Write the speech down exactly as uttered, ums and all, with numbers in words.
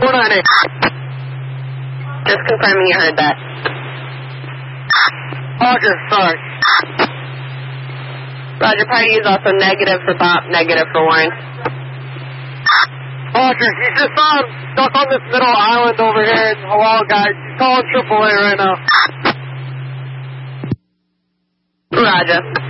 four nine eight. Just confirming you heard that. Roger, sorry. Roger, party is also negative for Bob, negative for Warren. Roger, he's just um, stuck on this middle island over here in Hawaii, guys. He's calling triple A right now. Roger.